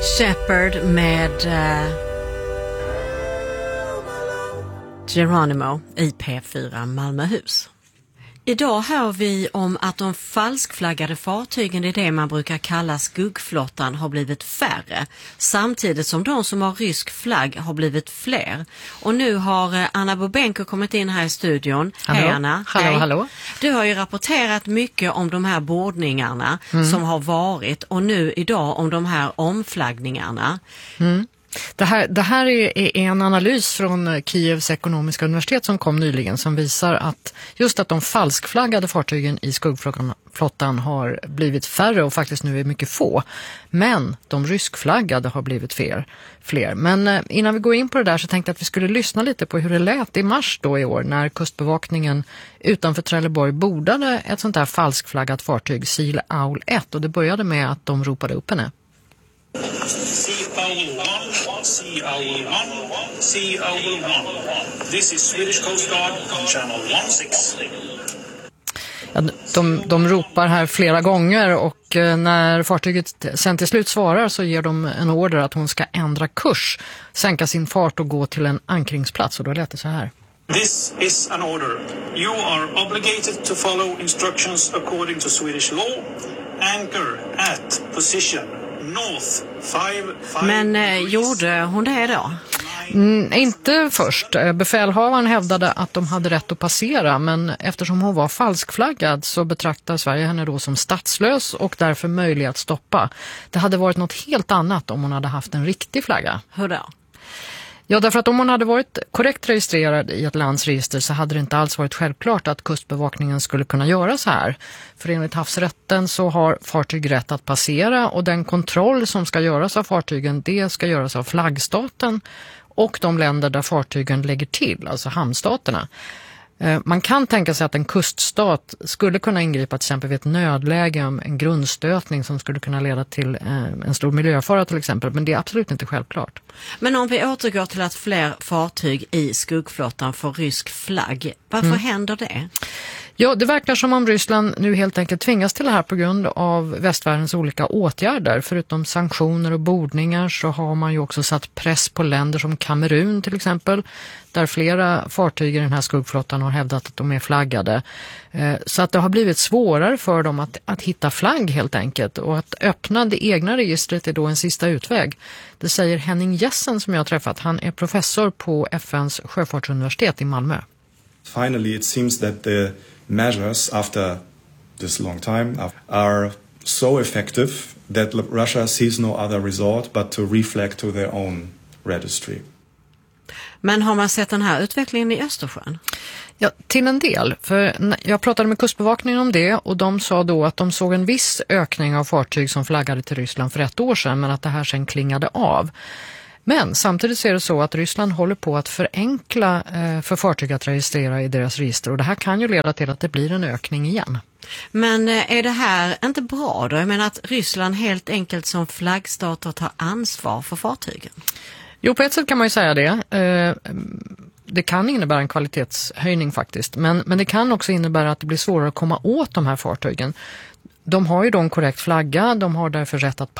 Shepherd med Geronimo i P4 Malmöhus. Idag hör vi om att de falskflaggade fartygen i det man brukar kalla skuggflottan har blivit färre, samtidigt som de som har rysk flagg har blivit fler. Och nu har Anna Bobenko kommit in här i studion. Hallå. Hej Anna. Hallå, Hej. hallå. Du har ju rapporterat mycket om de här bordningarna som har varit och nu idag om de här omflaggningarna. Det här är en analys från Kievs ekonomiska universitet som kom nyligen som visar att just att de falskflaggade fartygen i skuggflottan har blivit färre och faktiskt nu är mycket få. Men de ryskflaggade har blivit fler. Men innan vi går in på det där så tänkte jag att vi skulle lyssna lite på hur det lät i mars då i år när kustbevakningen utanför Trelleborg bordade ett sånt här falskflaggat fartyg, Seal Owl 1, och det började med att de ropade upp henne. Sea Owl 1, Sea Owl 1, Sea Owl 1. This is Swedish Coast Guard on Channel 16. Ja, de ropar här flera gånger och när fartyget sen till slut svarar så ger de en order att hon ska ändra kurs, sänka sin fart och gå till en ankringsplats, och då lät det så här. This is an order. You are obligated to follow instructions according to Swedish law. Anchor at position north 5. Men gjorde hon det då? Inte först. Befälhavaren hävdade att de hade rätt att passera, men eftersom hon var falskflaggad så betraktar Sverige henne då som statslös och därför möjlig att stoppa. Det hade varit något helt annat om hon hade haft en riktig flagga. Hur då? Ja, därför att om hon hade varit korrekt registrerad i ett lands register så hade det inte alls varit självklart att kustbevakningen skulle kunna göra så här. För enligt havsrätten så har fartyg rätt att passera, och den kontroll som ska göras av fartygen, det ska göras av flaggstaten och de länder där fartygen lägger till, alltså hamnstaterna. Man kan tänka sig att en kuststat skulle kunna ingripa till exempel vid ett nödläge, en grundstötning som skulle kunna leda till en stor miljöfara till exempel, men det är absolut inte självklart. Men om vi återgår till att fler fartyg i skuggflottan får rysk flagg, varför händer det? Ja, det verkar som om Ryssland nu helt enkelt tvingas till det här på grund av västvärldens olika åtgärder. Förutom sanktioner och bordningar så har man ju också satt press på länder som Kamerun till exempel, där flera fartyg i den här skuggflottan har hävdat att de är flaggade. Så att det har blivit svårare för dem att hitta flagg helt enkelt, och att öppna det egna registret är då en sista utväg. Det säger Henning Jessen som jag har träffat. Han är professor på FNs sjöfartsuniversitet i Malmö. Finally, it seems that the measures after this long time are so effective that Russia sees no other resort but to reflag to their own registry. Men har man sett den här utvecklingen i Östersjön? Ja, till en del. För jag pratade med kustbevakningen om det, och de sa då att de såg en viss ökning av fartyg som flaggade till Ryssland för 1 år sedan, men att det här sen klingade av. Men samtidigt ser det så att Ryssland håller på att förenkla för fartyg att registrera i deras register, och det här kan ju leda till att det blir en ökning igen. Men är det här inte bra då? Jag menar att Ryssland helt enkelt som flaggstater tar ansvar för fartygen. Jo, på ett sätt kan man ju säga det. Det kan innebära en kvalitetshöjning faktiskt, men det kan också innebära att det blir svårare att komma åt de här fartygen. De har ju då en korrekt flagga, de har därför rätt att